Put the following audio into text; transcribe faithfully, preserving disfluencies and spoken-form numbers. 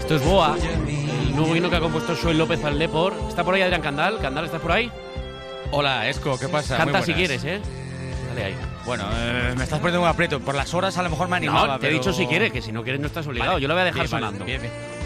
Esto es Boa, el nuevo himno que ha compuesto Joel López al Depor. ¿Está por ahí Adrián Candal? ¿Candal, estás por ahí? Hola, Esco, ¿qué pasa? Canta Muy si buenas. quieres, ¿eh? Dale ahí. Bueno, eh, me estás poniendo un aprieto. Por las horas a lo mejor me animaba. No, te he pero... dicho si quieres, que si no quieres no estás obligado. Vale, Yo lo voy a dejar bien, vale, sonando. bien, bien.